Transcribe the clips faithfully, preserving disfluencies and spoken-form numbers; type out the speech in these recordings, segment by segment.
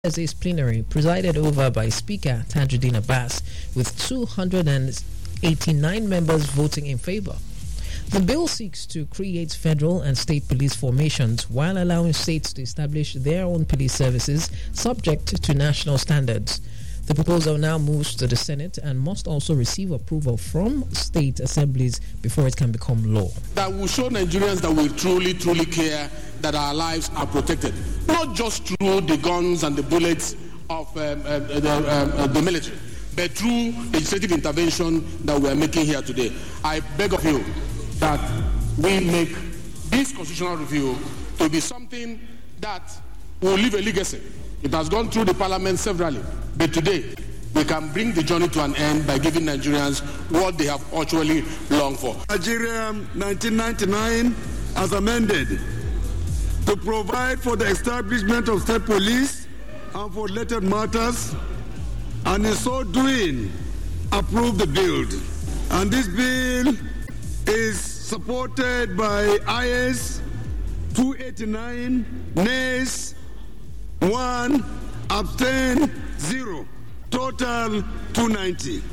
Thursday's plenary, presided over by Speaker Tajuddin Abbas, with two hundred eighty-nine members voting in favor. The bill seeks to create federal and state police formations while allowing states to establish their own police services subject to national standards. The proposal now moves to the Senate and must also receive approval from state assemblies before it can become law. That will show Nigerians that we truly, truly care that our lives are protected, not just through the guns and the bullets of um, uh, the, um, uh, the military, but through legislative intervention that we are making here today. I beg of you that we make this constitutional review to be something that will leave a legacy. It has gone through the parliament severally, but today we can bring the journey to an end by giving Nigerians what they have actually longed for. Nigeria nineteen ninety-nine, as amended, to provide for the establishment of state police and for related matters, and in so doing, approve the bill. And this bill is supported by ayes two eighty-nine, nays one, abstain zero, total two ninety.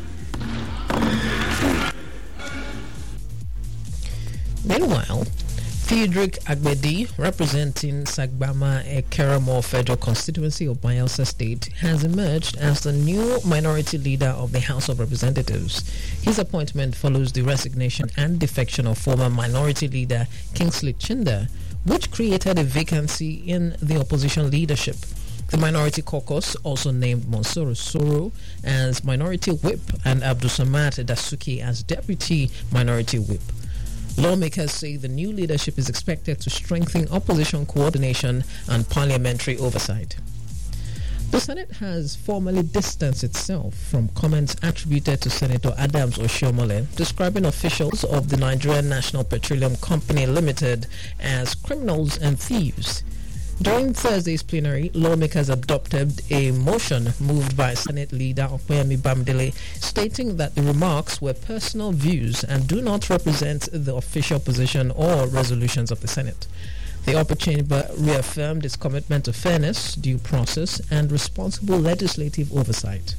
Meanwhile, Theodric Agbedi, representing Sagbama Ekeramo Federal Constituency of Bayelsa State, has emerged as the new minority leader of the House of Representatives. His appointment follows the resignation and defection of former minority leader Kingsley Chinda, which created a vacancy in the opposition leadership. The minority caucus also named Monsoro Soro as minority whip and Abdulsamad Dasuki as deputy minority whip. Lawmakers say the new leadership is expected to strengthen opposition coordination and parliamentary oversight. The Senate has formally distanced itself from comments attributed to Senator Adams Oshiomhole describing officials of the Nigerian National Petroleum Company Limited as criminals and thieves. During Thursday's plenary, lawmakers adopted a motion moved by Senate Leader Opeyemi Bamidele stating that the remarks were personal views and do not represent the official position or resolutions of the Senate. The upper chamber reaffirmed its commitment to fairness, due process, and responsible legislative oversight.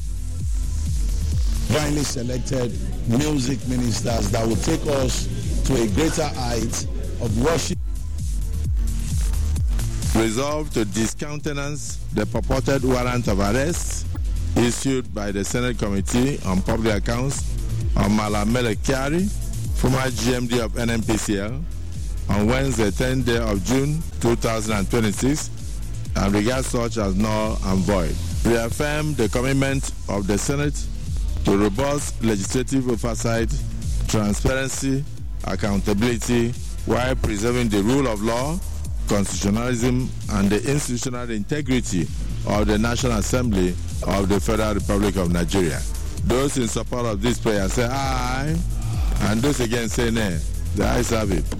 Divinely selected music ministers that will take us to a greater height of worship. Resolved to discountenance the purported warrant of arrest issued by the Senate Committee on Public Accounts on Malam Mele Kyari, former G M D of N N P C L, on Wednesday, tenth day of June two thousand twenty-six, and regard such as null and void. Reaffirm the commitment of the Senate to robust legislative oversight, transparency, accountability, while preserving the rule of law, constitutionalism, and the institutional integrity of the National Assembly of the Federal Republic of Nigeria. Those in support of this prayer say aye, and those against say nay. The ayes have it.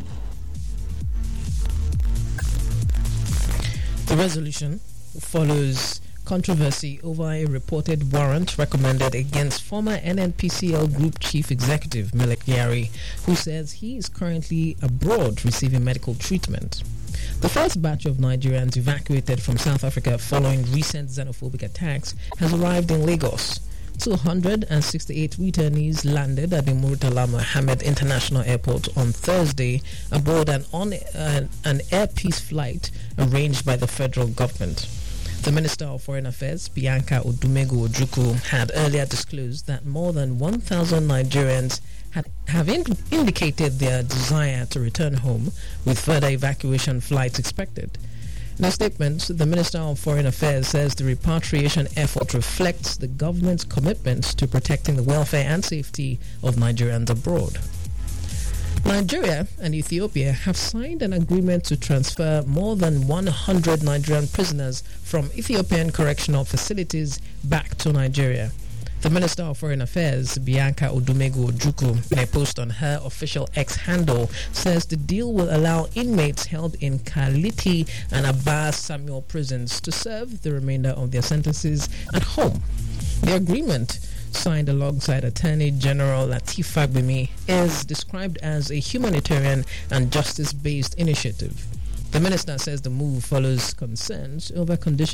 The resolution follows controversy over a reported warrant recommended against former N N P C L Group Chief Executive Mele Kyari, who says he is currently abroad receiving medical treatment. The first batch of Nigerians evacuated from South Africa following recent xenophobic attacks has arrived in Lagos. two hundred sixty-eight returnees landed at the Murtala Mohammed International Airport on Thursday aboard an, on, uh, an Air Peace flight arranged by the federal government. The Minister of Foreign Affairs, Bianca Odumegu Ojukwu, had earlier disclosed that more than one thousand Nigerians had, have in, indicated their desire to return home, with further evacuation flights expected. In a statement, the Minister of Foreign Affairs says the repatriation effort reflects the government's commitment to protecting the welfare and safety of Nigerians abroad. Nigeria and Ethiopia have signed an agreement to transfer more than one hundred Nigerian prisoners from Ethiopian correctional facilities back to Nigeria. The Minister of Foreign Affairs, Bianca Odumegu Ojukwu, in a post on her official X handle, says the deal will allow inmates held in Kaliti and Abbas Samuel prisons to serve the remainder of their sentences at home. The agreement, signed alongside Attorney General Lateef Fagbemi, is described as a humanitarian and justice-based initiative. The minister says the move follows concerns over conditions